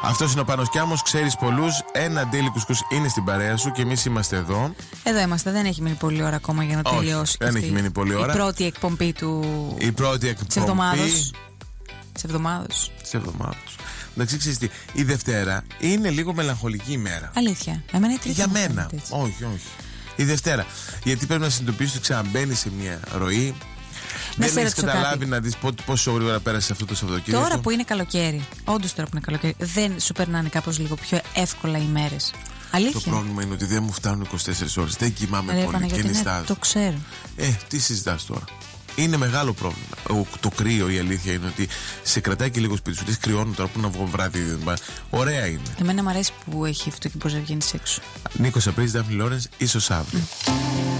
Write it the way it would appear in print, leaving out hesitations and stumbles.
Αυτός είναι ο Πάνος Κιάμος, ξέρεις πολλούς. Ένα Daily Κουσκούς είναι στην παρέα σου και εμείς είμαστε εδώ. Εδώ είμαστε, δεν έχει μείνει πολλή ώρα ακόμα για να τελειώσει. Δεν έχει μείνει πολλή ώρα. Η πρώτη εκπομπή του. Η πρώτη εκπομπή. Της εβδομάδος. Εντάξει, ξέρεις τι, η Δευτέρα είναι λίγο μελαγχολική ημέρα. Αλήθεια. Εμένα η Τρίτη. Για μένα. Όχι. Η Δευτέρα. Γιατί πρέπει να συνειδητοποιήσεις ότι ξαναμπαίνεις σε μια ροή. Δεν έχεις καταλάβει να δεις πόσο γρήγορα πέρασε αυτό το Σαββατοκύριακο. Τώρα που είναι καλοκαίρι, όντως τώρα που είναι καλοκαίρι, δεν σου περνάνε κάπως λίγο πιο εύκολα οι μέρες? Αλήθεια. Το πρόβλημα είναι ότι δεν μου φτάνουν 24 ώρες. Δεν κοιμάμαι πολύ και νηστάζω. Το ξέρω. Τι συζητάς τώρα? Είναι μεγάλο πρόβλημα. Το κρύο, η αλήθεια είναι ότι σε κρατάει και λίγο σπίτι σου. Λες κρυώνω τώρα που να βγω βράδυ. Ωραία είναι. Εμένα μου αρέσει που έχει αυτό και μπορεί να βγαίνει έξω. Νίκος Απρίλης, Δάφνη Λόρενς, ίσως αύριο.